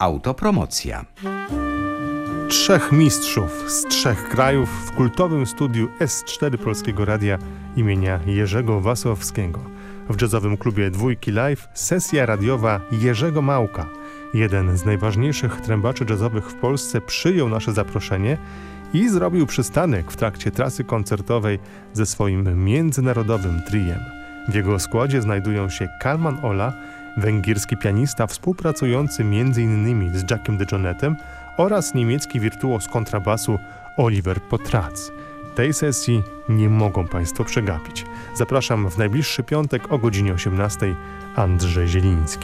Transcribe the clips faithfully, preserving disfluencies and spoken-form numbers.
Autopromocja. Trzech mistrzów z trzech krajów w kultowym studiu S cztery Polskiego Radia imienia Jerzego Wasowskiego. W jazzowym klubie Dwójki Live sesja radiowa Jerzego Małka. Jeden z najważniejszych trębaczy jazzowych w Polsce przyjął nasze zaproszenie i zrobił przystanek w trakcie trasy koncertowej ze swoim międzynarodowym trijem. W jego składzie znajdują się Kalman Ola, węgierski pianista współpracujący między innymi z Jackiem DeJohnettem oraz niemiecki wirtuoz kontrabasu Oliver Potrac. Tej sesji nie mogą Państwo przegapić. Zapraszam w najbliższy piątek o godzinie osiemnastej. Andrzej Zieliński.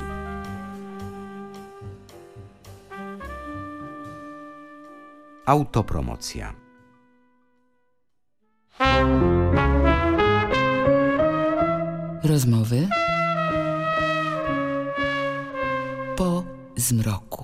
Autopromocja. Rozmowy po zmroku.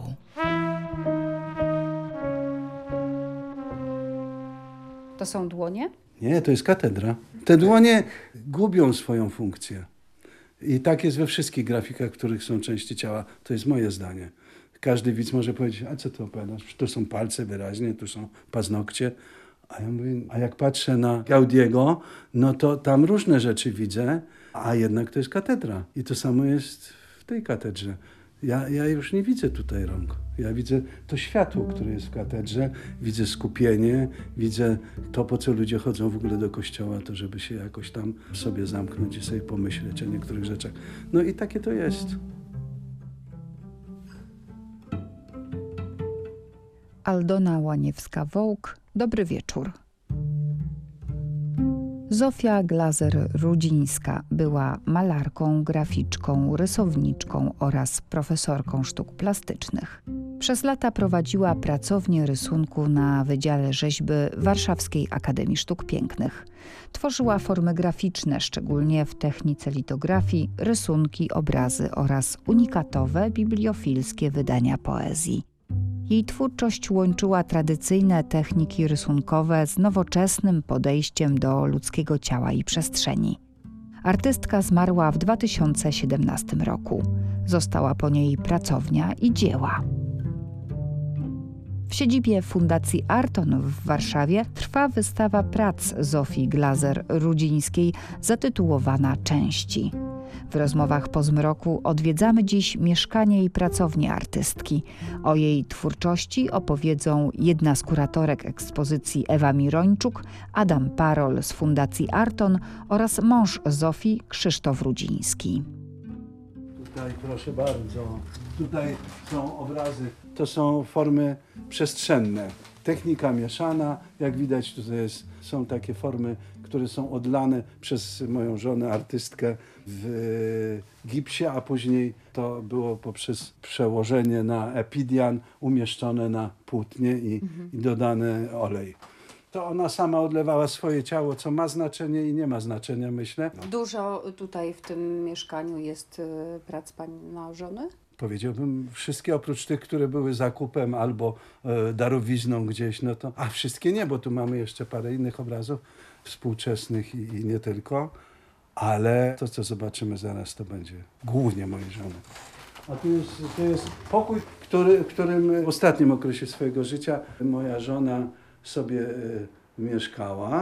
To są dłonie? Nie, to jest katedra. Te dłonie gubią swoją funkcję. I tak jest we wszystkich grafikach, w których są części ciała. To jest moje zdanie. Każdy widz może powiedzieć, a co ty opowiadasz? Tu są palce wyraźnie, tu są paznokcie. A ja mówię, a jak patrzę na Gaudiego, no to tam różne rzeczy widzę, a jednak to jest katedra. I to samo jest w tej katedrze. Ja, ja już nie widzę tutaj rąk. Ja widzę to światło, które jest w katedrze, widzę skupienie, widzę to, po co ludzie chodzą w ogóle do kościoła, to żeby się jakoś tam sobie zamknąć i sobie pomyśleć o niektórych rzeczach. No i takie to jest. Aldona Łaniewska-Wołk, dobry wieczór. Zofia Glaser-Rudzińska była malarką, graficzką, rysowniczką oraz profesorką sztuk plastycznych. Przez lata prowadziła pracownię rysunku na Wydziale Rzeźby Warszawskiej Akademii Sztuk Pięknych. Tworzyła formy graficzne, szczególnie w technice litografii, rysunki, obrazy oraz unikatowe bibliofilskie wydania poezji. Jej twórczość łączyła tradycyjne techniki rysunkowe z nowoczesnym podejściem do ludzkiego ciała i przestrzeni. Artystka zmarła w dwa tysiące siedemnastym roku. Została po niej pracownia i dzieła. W siedzibie Fundacji Arton w Warszawie trwa wystawa prac Zofii Glaser-Rudzińskiej zatytułowana Części. W rozmowach po zmroku odwiedzamy dziś mieszkanie i pracownię artystki. O jej twórczości opowiedzą jedna z kuratorek ekspozycji Ewa Mirończuk, Adam Parol z Fundacji Arton oraz mąż Zofii Krzysztof Rudziński. Tutaj proszę bardzo, tutaj są obrazy. To są formy przestrzenne. Technika mieszana, jak widać tutaj jest, są takie formy, które są odlane przez moją żonę, artystkę w gipsie, a później to było poprzez przełożenie na epidian, umieszczone na płótnie i, mhm. i dodany olej. To ona sama odlewała swoje ciało, co ma znaczenie i nie ma znaczenia, myślę. No. Dużo tutaj w tym mieszkaniu jest prac pana żony? Powiedziałbym wszystkie oprócz tych, które były zakupem albo e, darowizną gdzieś, no to, a wszystkie nie, bo tu mamy jeszcze parę innych obrazów współczesnych i, i nie tylko, ale to, co zobaczymy zaraz, to będzie głównie mojej żony. A tu jest, to jest pokój, który, w którym w ostatnim okresie swojego życia moja żona sobie e, mieszkała.